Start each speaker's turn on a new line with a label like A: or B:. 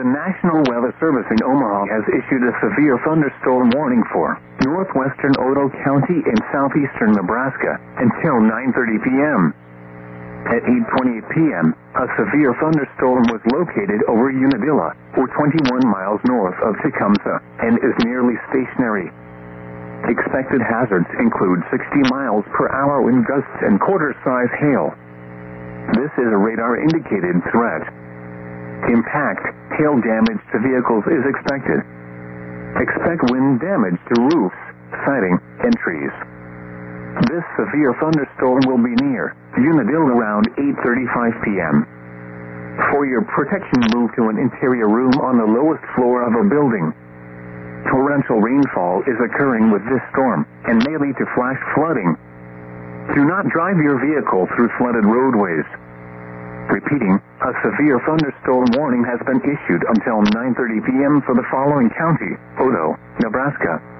A: National Weather Service in Omaha has issued a severe thunderstorm warning for northwestern Otoe County and southeastern Nebraska until 9:30 p.m. At 8:28 p.m., a severe thunderstorm was located over Unadilla, or 21 miles north of Tecumseh, and is nearly stationary. Expected hazards include 60 miles per hour wind gusts and quarter-size hail. This is a radar-indicated threat. Impact, hail damage to vehicles is expected. Expect wind damage to roofs, siding, and trees. This severe thunderstorm will be near Unadilla around 8:35 p.m. For your protection, move to an interior room on the lowest floor of a building. Torrential rainfall is occurring with this storm and may lead to flash flooding. Do not drive your vehicle through flooded roadways. Repeating, a severe thunderstorm warning has been issued until 9:30 p.m. for the following county: Otoe, Nebraska,